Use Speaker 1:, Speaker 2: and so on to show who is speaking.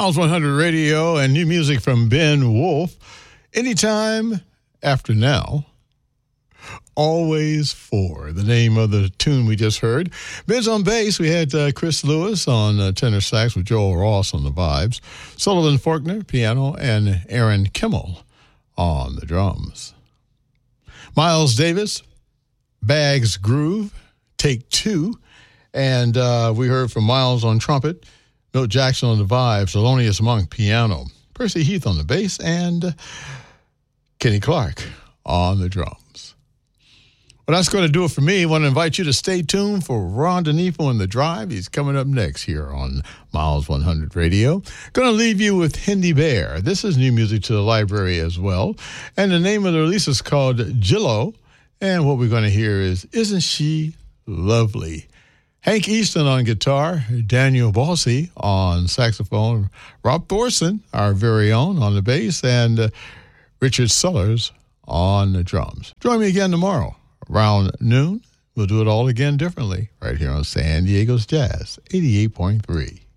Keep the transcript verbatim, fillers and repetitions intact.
Speaker 1: Miles one hundred Radio and new music from Ben Wolf. Anytime after now, always for the name of the tune we just heard. Ben's on bass. We had uh, Chris Lewis on uh, tenor sax with Joel Ross on the vibes. Sullivan Faulkner, piano, and Aaron Kimmel on the drums. Miles Davis, Bags Groove, take two. And uh, we heard from Miles on trumpet, Milt Jackson on the vibes, Thelonious Monk piano, Percy Heath on the bass, and Kenny Clark on the drums. Well, that's going to do it for me. I want to invite you to stay tuned for Ron DeNeefo in the Drive. He's coming up next here on Miles one hundred Radio. Going to leave you with Hindi Bear. This is new music to the library as well. And the name of the release is called Jillo. And what we're going to hear is Isn't She Lovely? Hank Easton on guitar, Daniel Bossy on saxophone, Rob Thorson, our very own, on the bass, and uh, Richard Sellers on the drums. Join me again tomorrow around noon. We'll do it all again differently right here on San Diego's Jazz eighty-eight point three.